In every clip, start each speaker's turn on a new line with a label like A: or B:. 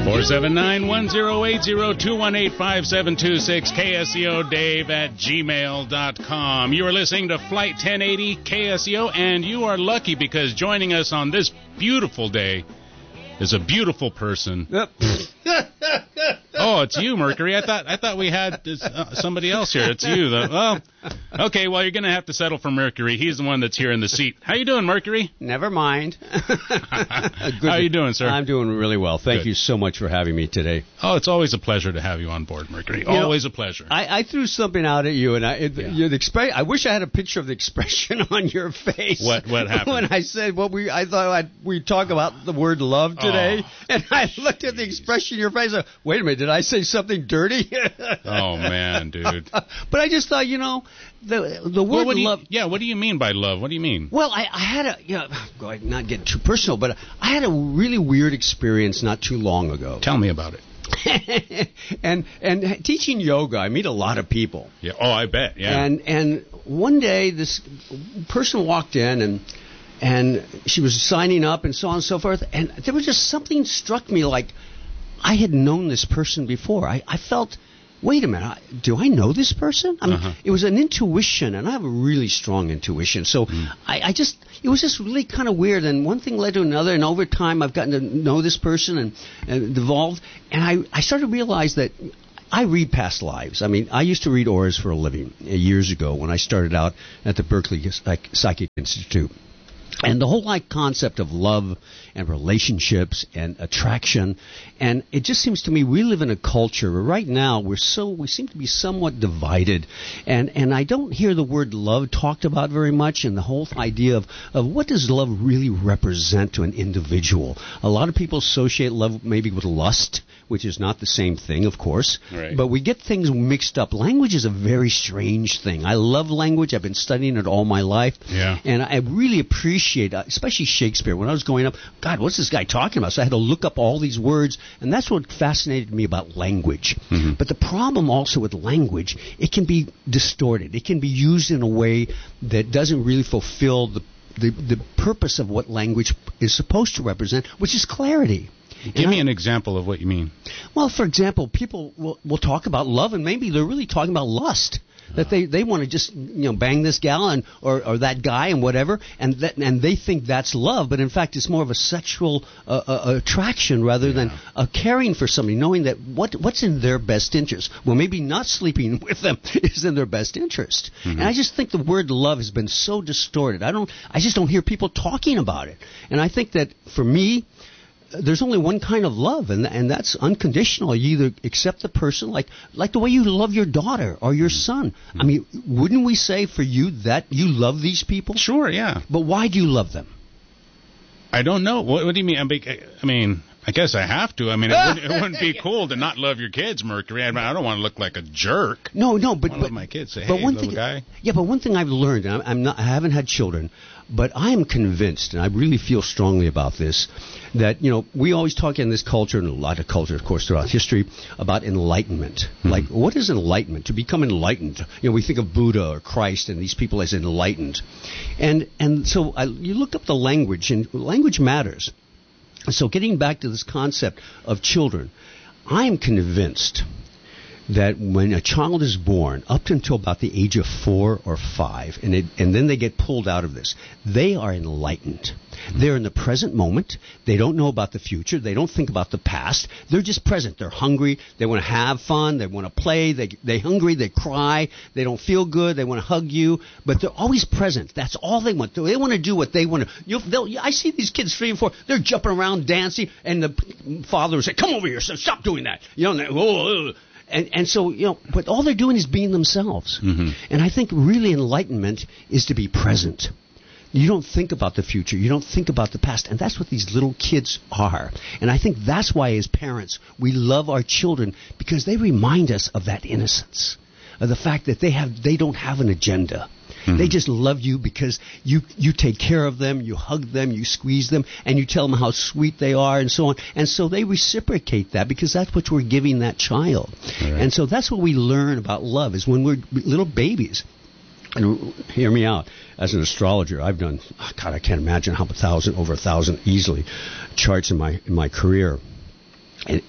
A: 479-1080-218-5726, KSEO Dave at gmail.com. You are listening to Flight 1080 KSEO, and you are lucky because joining us on this beautiful day is a beautiful person.
B: Yep.
A: Oh, it's you, Mercury. I thought we had somebody else here. It's you, though. Well, okay. Well, you're going to have to settle for Mercury. He's the one that's here in the seat. How you doing, Mercury?
B: Never mind.
A: How are you doing, sir?
B: I'm doing really well. Thank
A: Good.
B: you so much for having me today.
A: Oh, it's always a pleasure to have you on board, Mercury. Always a pleasure.
B: I threw something out at you, and I wish I had a picture of the expression on your face.
A: What happened?
B: When I said I thought we'd talk about the word love today, and I looked at the expression in your face. Wait a minute, did I say something dirty?
A: Oh man, dude.
B: But I just thought, the word love.
A: What do you mean by love? What do you mean?
B: Well, I had not get too personal, but I had a really weird experience not too long ago.
A: Tell me about it.
B: and teaching yoga, I meet a lot of people.
A: Yeah. Oh, I bet. Yeah.
B: And one day this person walked in and she was signing up and so on and so forth, and there was just something struck me like I had known this person before. I felt, wait a minute, do I know this person? I mean, It was an intuition, and I have a really strong intuition. So it was just really kind of weird, and one thing led to another, and over time I've gotten to know this person and evolved, and I started to realize that I read past lives. I mean, I used to read auras for a living years ago when I started out at the Berkeley Psychic Institute. And the whole concept of love and relationships and attraction, and it just seems to me we live in a culture where right now we seem to be somewhat divided, and I don't hear the word love talked about very much, and the whole idea of what does love really represent to an individual. A lot of people associate love maybe with lust, which is not the same thing, of course.
A: Right.
B: But we get things mixed up. Language is a very strange thing. I love language. I've been studying it all my life.
A: Yeah.
B: And I really appreciate, especially Shakespeare. When I was growing up, God, what's this guy talking about? So I had to look up all these words, and that's what fascinated me about language.
A: Mm-hmm.
B: But the problem also with language, it can be distorted. It can be used in a way that doesn't really fulfill the purpose of what language is supposed to represent, which is clarity.
A: Give me an example of what you mean.
B: Well, for example, people will talk about love, and maybe they're really talking about lust. That they want to just bang this gal or that guy and whatever, and they think that's love, but in fact it's more of a sexual attraction rather than a caring for somebody, knowing that what's in their best interest. Well, maybe not sleeping with them is in their best interest.
A: Mm-hmm.
B: And I just think the word love has been so distorted. I just don't hear people talking about it, and I think that for me, there's only one kind of love, and that's unconditional. You either accept the person like the way you love your daughter or your son. I mean, wouldn't we say for you that you love these people?
A: Sure, yeah.
B: But why do you love them?
A: I don't know. What do you mean? I mean, I guess I have to. I mean, it wouldn't be cool to not love your kids, Mercury. I mean, I don't want to look like a jerk.
B: No, but
A: I love my kids. Say,
B: but
A: hey,
B: one
A: little
B: thing,
A: guy.
B: Yeah, but one thing I've learned, and I haven't had children, but I am convinced, and I really feel strongly about this, that, we always talk in this culture, and a lot of culture, of course, throughout history, about enlightenment. Mm-hmm. Like, what is enlightenment? To become enlightened. We think of Buddha or Christ and these people as enlightened. And so you look up the language, and language matters. So getting back to this concept of children, I am convinced that when a child is born, up until about the age of 4 or 5, and then they get pulled out of this, they are enlightened. They're in the present moment. They don't know about the future. They don't think about the past. They're just present. They're hungry. They want to have fun. They want to play. They're hungry. They cry. They don't feel good. They want to hug you. But they're always present. That's all they want. They want to do what they want to. I see these kids 3 and 4. They're jumping around, dancing, and the father will say, "Come over here, son. Stop doing that." And so, but all they're doing is being themselves.
A: Mm-hmm.
B: And I think really enlightenment is to be present. You don't think about the future. You don't think about the past. And that's what these little kids are. And I think that's why, as parents, we love our children, because they remind us of that innocence, of the fact that they don't have an agenda. Mm-hmm. They just love you because you take care of them, you hug them, you squeeze them, and you tell them how sweet they are, and so on. And so they reciprocate that, because that's what we're giving that child.
A: Right.
B: And so that's what we learn about love, is when we're little babies. And hear me out. As an astrologer, I've done, I can't imagine over 1,000 easily charts in my career. And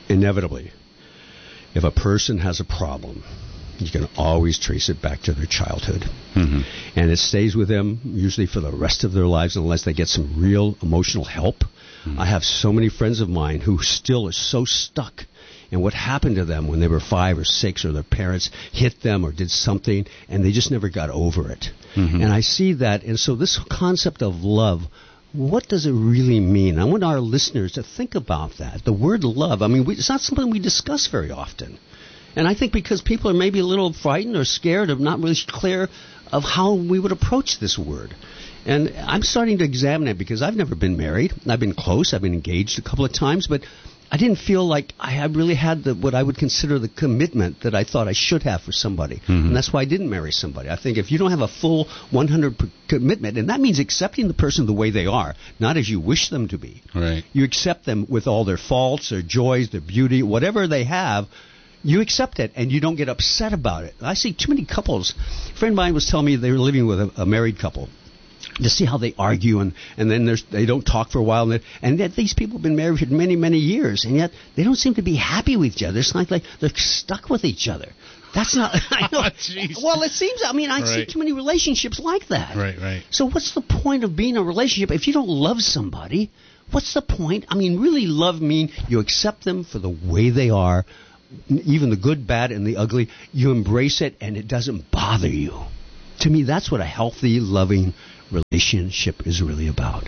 B: inevitably, if a person has a problem, you can always trace it back to their childhood. Mm-hmm. And it stays with them usually for the rest of their lives unless they get some real emotional help. Mm-hmm. I have so many friends of mine who still are so stuck in what happened to them when they were 5 or 6 or their parents hit them or did something and they just never got over it. Mm-hmm. And I see that. And so this concept of love, what does it really mean? I want our listeners to think about that. The word love, I mean, it's not something we discuss very often. And I think because people are maybe a little frightened or scared or not really clear of how we would approach this word. And I'm starting to examine it because I've never been married. I've been close. I've been engaged a couple of times. But I didn't feel like I had really had what I would consider the commitment that I thought I should have for somebody. Mm-hmm. And that's why I didn't marry somebody. I think if you don't have a full 100 commitment, and that means accepting the person the way they are, not as you wish them to be.
A: Right.
B: You accept them with all their faults, their joys, their beauty, whatever they have. You accept it, and you don't get upset about it. I see too many couples. A friend of mine was telling me they were living with a married couple. To see how they argue, and then they don't talk for a while. And yet these people have been married for many, many years, and yet they don't seem to be happy with each other. It's like they're stuck with each other. That's not... I know. Well, it seems... I mean, I see too many relationships like that.
A: Right.
B: So what's the point of being in a relationship if you don't love somebody? What's the point? I mean, really love means you accept them for the way they are, even the good, bad, and the ugly. You embrace it, and it doesn't bother you. To me, that's what a healthy, loving relationship is really about.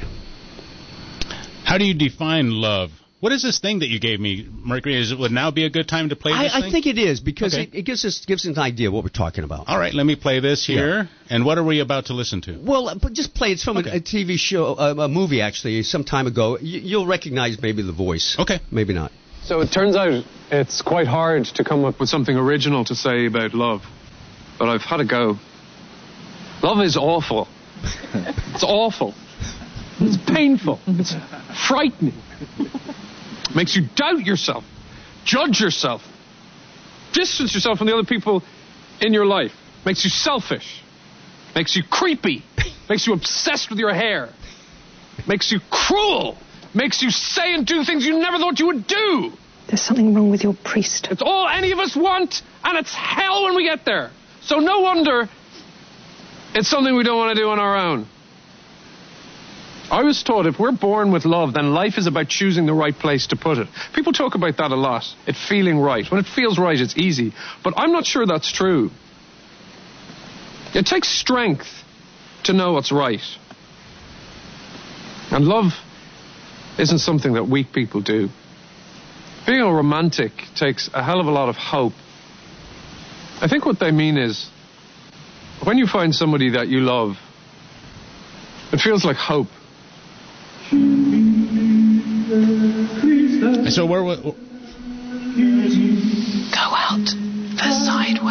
A: How do you define love? What is this thing that you gave me, Mercury? Would now be a good time to play this thing?
B: I think it is, because it gives us an idea of what we're talking about.
A: All right, let me play this here. Yeah. And what are we about to listen to?
B: Well, but just play it. It's from a TV show, a movie, actually, some time ago. You'll recognize maybe the voice.
A: Okay.
B: Maybe not.
C: So it turns out it's quite hard to come up with something original to say about love. But I've had a go. Love is awful. It's awful. It's painful. It's frightening. It makes you doubt yourself, judge yourself, distance yourself from the other people in your life. Makes you selfish. Makes you creepy. Makes you obsessed with your hair. Makes you cruel. Makes you say and do things you never thought you would do.
D: There's something wrong with your priest.
C: It's all any of us want, and it's hell when we get there. So no wonder it's something we don't want to do on our own. I was taught if we're born with love, then life is about choosing the right place to put it. People talk about that a lot, it feeling right. When it feels right, it's easy. But I'm not sure that's true. It takes strength to know what's right. And love isn't something that weak people do. Being a romantic takes a hell of a lot of hope. I think what they mean is, when you find somebody that you love, it feels like hope.
A: So where...
D: Go out for sideways.